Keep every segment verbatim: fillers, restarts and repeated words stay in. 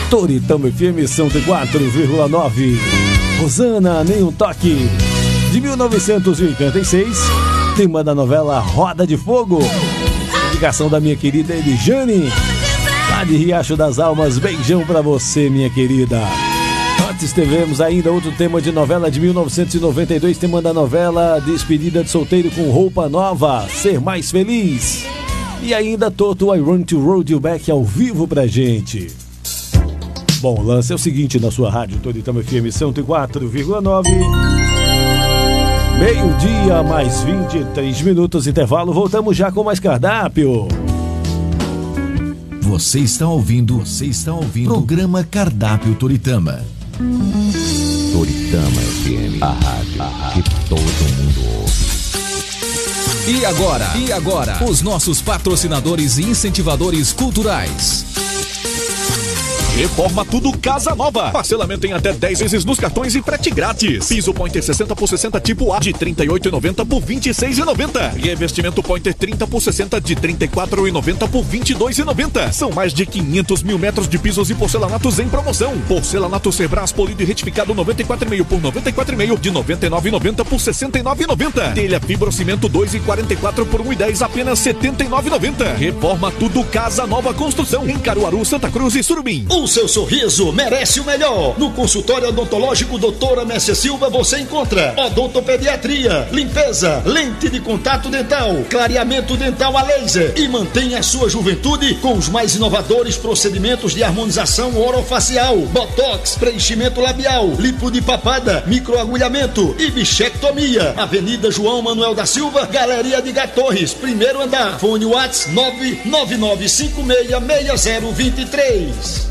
Toritama F M cento e quatro vírgula nove. Rosana, nem um toque. De mil novecentos e oitenta e seis, tema da novela Roda de Fogo. Indicação da minha querida Elijane, lá de Riacho das Almas. Beijão pra você, minha querida. Antes tivemos ainda outro tema de novela de mil novecentos e noventa e dois, tema da novela Despedida de Solteiro com Roupa Nova, Ser Mais Feliz. E ainda Toto, I Want to Roll You Back ao vivo pra gente. Bom, o lance é o seguinte na sua rádio Toritama F M cento e quatro vírgula nove. Meio-dia, mais vinte e três minutos, intervalo. Voltamos já com mais cardápio. Você está ouvindo, você está ouvindo programa Cardápio Toritama. Toritama F M, a rádio, a rádio que todo mundo ouve. E agora, e agora, os nossos patrocinadores e incentivadores culturais. Reforma Tudo Casa Nova. Parcelamento em até dez vezes nos cartões e frete grátis. Piso Pointer sessenta por sessenta tipo A de trinta e oito reais e noventa centavos por vinte e seis reais e noventa centavos. Revestimento Pointer trinta por sessenta de trinta e quatro reais e noventa centavos por vinte e dois reais e noventa centavos. São mais de quinhentos mil metros de pisos e porcelanatos em promoção. Porcelanato Cerbras polido e retificado noventa e quatro reais e meio por noventa e quatro reais e meio de noventa e nove reais e noventa centavos por sessenta e nove reais e noventa centavos. Telha fibrocimento dois reais e quarenta e quatro centavos por um real e dez centavos apenas setenta e nove reais e noventa centavos. Reforma Tudo Casa Nova Construção em Caruaru, Santa Cruz e Surubim. O seu sorriso merece o melhor. No consultório odontológico doutora Messia Silva você encontra odontopediatria, limpeza, lente de contato dental, clareamento dental a laser e mantenha a sua juventude com os mais inovadores procedimentos de harmonização orofacial, botox, preenchimento labial, lipo de papada, microagulhamento e bichectomia. Avenida João Manuel da Silva, Galeria de Gatorres, primeiro andar. Fone WhatsApp nove nove nove cinco seis seis zero dois três.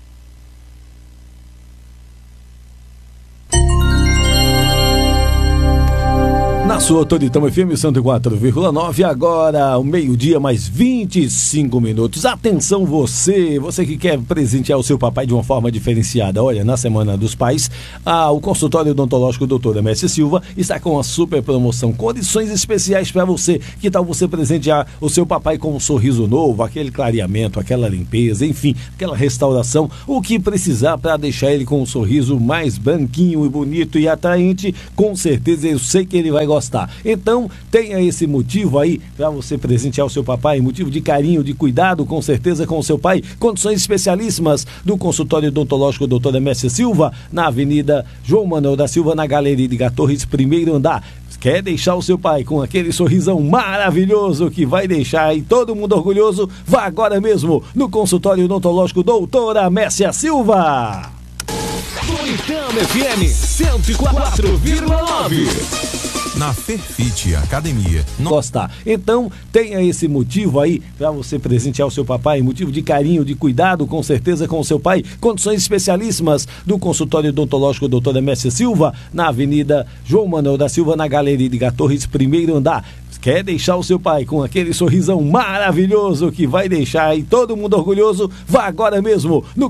Na sua Toritama F M cento e quatro vírgula nove, agora o meio-dia mais vinte e cinco minutos. Atenção você, você que quer presentear o seu papai de uma forma diferenciada. Olha, na Semana dos Pais, ah, o consultório odontológico doutora Messia Silva está com uma super promoção, condições especiais para você. Que tal você presentear o seu papai com um sorriso novo, aquele clareamento, aquela limpeza, enfim, aquela restauração, o que precisar para deixar ele com um sorriso mais branquinho e bonito e atraente, com certeza eu sei que ele vai gostar. Então, tenha esse motivo aí para você presentear o seu papai, motivo de carinho, de cuidado, com certeza, com o seu pai. Condições especialíssimas do consultório odontológico doutora Messia Silva, na Avenida João Manuel da Silva, na Galeria de Gatorres, primeiro andar. Quer deixar o seu pai com aquele sorrisão maravilhoso que vai deixar aí todo mundo orgulhoso? Vá agora mesmo no consultório odontológico doutora Messia Silva. Toritama F M cento e quatro vírgula nove. Na Perfit Academia. Gostar. Então, tenha esse motivo aí para você presentear o seu papai, motivo de carinho, de cuidado, com certeza, com o seu pai. Condições especialíssimas do consultório odontológico doutora Messia Silva, na Avenida João Manuel da Silva, na Galeria de Gatorres, primeiro andar. Quer deixar o seu pai com aquele sorrisão maravilhoso que vai deixar aí todo mundo orgulhoso? Vá agora mesmo no